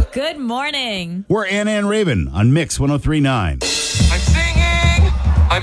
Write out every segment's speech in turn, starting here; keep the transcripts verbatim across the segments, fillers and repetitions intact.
Good morning. We're Anna and Raven on Mix one oh three point nine. I'm singing! I'm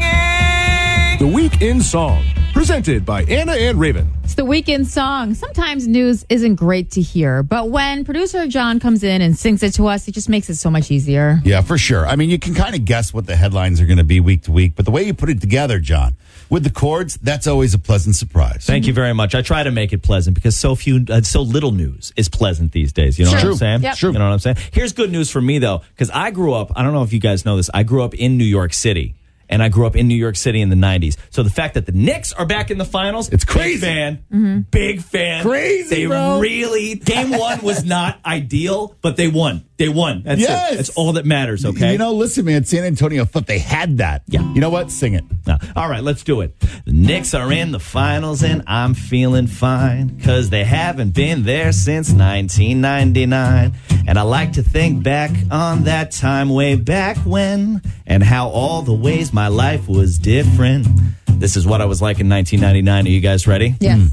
singing! The Week in Song, presented by Anna and Raven. It's the weekend song. Sometimes news isn't great to hear, but when producer John comes in and sings it to us, it just makes it so much easier. Yeah, for sure. I mean, you can kind of guess what the headlines are going to be week to week, but the way you put it together, John, with the chords, that's always a pleasant surprise. Thank you very much. I try to make it pleasant because so few, uh, so little news is pleasant these days. You know Sure. what I'm saying? Yep. True. You know what I'm saying? Here's good news for me though, because I grew up. I don't know if you guys know this. I grew up in New York City. And I grew up in New York City in the nineties. So the fact that the Knicks are back in the finals, It's crazy. Big fan. Mm-hmm. Big fan. Crazy, They bro. really, game one was not ideal, but they won. They won. That's Yes. it. That's all that matters, okay? You know, listen, man, San Antonio thought they had that. Yeah. You know what? Sing it. No. All right, let's do it. The Knicks are in the finals and I'm feeling fine because they haven't been there since nineteen ninety-nine. And I like to think back on that time way back when and how all the ways my life was different. This is what I was like in nineteen ninety-nine. Are you guys ready? Yes.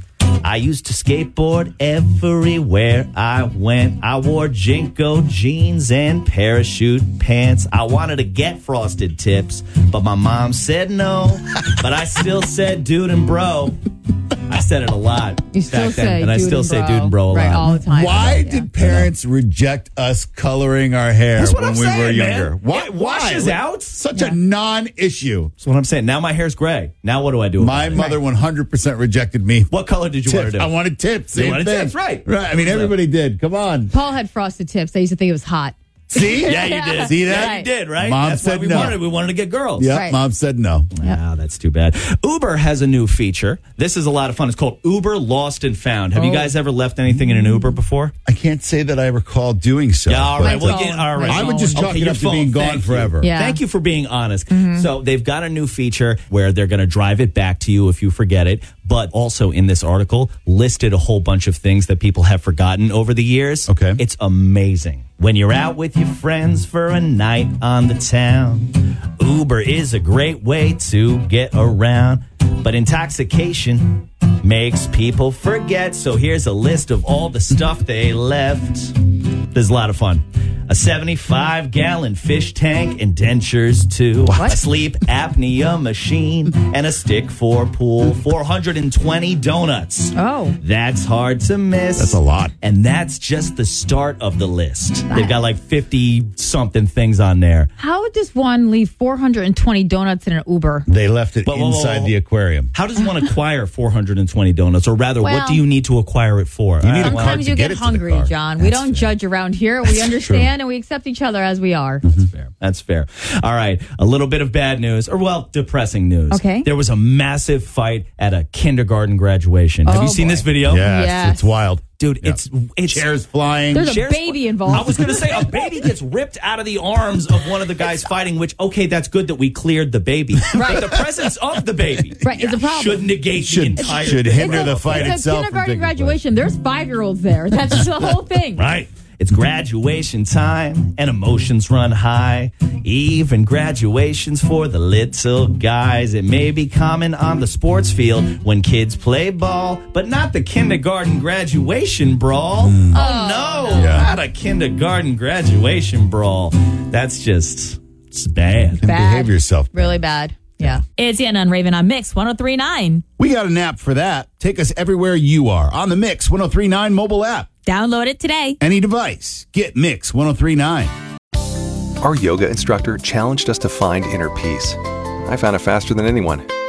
I used to skateboard everywhere I went. I wore Jinko jeans and parachute pants. I wanted to get frosted tips, but my mom said no. But I still said dude and bro. I said it a lot. You still back then, say and I dude still and say bro. dude and bro a Right, lot. all the time. Why Yeah. did parents reject us coloring our hair That's what when I'm we saying, were man. younger? Why? It washes Why? out. Such Yeah. a non-issue. That's what I'm saying. Now my hair's gray. Now what do I do? My about it? mother one hundred percent rejected me. What color did you want Tips. to do? I wanted tips. You Same wanted thing. tips, right. Right. I mean, everybody did. Come on. Paul had frosted tips. I used to think it was hot. See? Yeah, you did. See that? Yeah, you did, right? Mom That's said what we no. wanted. We wanted to get girls. Yep. Right. Mom said no. Wow, that's too bad. Uber has a new feature. This is a lot of fun. It's called Uber Lost and Found. Have you Oh. guys ever left anything in an Uber before? I can't say that I recall doing so. Yeah, all but- right. My Well, phone. get, all right. My I would just phone. chalk Okay, it your up to phone. being gone Thank you. forever. Yeah. Thank you for being honest. So they've got a new feature where they're going to drive it back to you if you forget it. But also in this article, listed a whole bunch of things that people have forgotten over the years. Okay. It's amazing. When you're out with your friends for a night on the town, Uber is a great way to get around. But intoxication makes people forget. So here's a list of all the stuff they left. There's a lot of fun. A seventy-five gallon fish tank and dentures too. What? A sleep apnea machine and a stick for pool. four hundred twenty donuts. Oh. That's hard to miss. That's a lot. And that's just the start of the list. They've got like fifty something things on there. How does one leave four hundred twenty donuts in an Uber? They left it Whoa, whoa, whoa, inside whoa. the aquarium. How does one acquire four hundred twenty donuts? Or rather, Well- what do you need to acquire it for? You need a Uh, card Sometimes to you get get, it to the hungry, car. John. We don't judge around here. We understand and we accept each other as we are. That's fair. That's fair. All right. A little bit of bad news, or well, depressing news. Okay. There was a massive fight at a kindergarten graduation. Have Oh, you seen boy. this video? Yes, Yes. it's wild. Dude, it's it's Chairs flying. There's a Chairs- baby involved. I was going to say a baby gets ripped out of the arms of one of the guys fighting, which, okay, that's good that we cleared the baby. Right. But the presence of the baby Right, is a problem. should negate the should entire should thing. hinder It's a- the fight it's itself. a from kindergarten taking place. graduation. There's five-year-olds there. That's the whole thing. Right. It's graduation time and emotions run high. Even graduations for the little guys. It may be common on the sports field when kids play ball, but not the kindergarten graduation brawl. Oh, no. Yeah. Not a kindergarten graduation brawl. That's just, it's bad. And behave yourself. Really bad. Yeah. It's Anna and Raven on Mix one oh three point nine. We got an app for that. Take us everywhere you are on the Mix one oh three point nine mobile app. Download it today. Any device. Get Mix one oh three point nine. Our yoga instructor challenged us to find inner peace. I found it faster than anyone.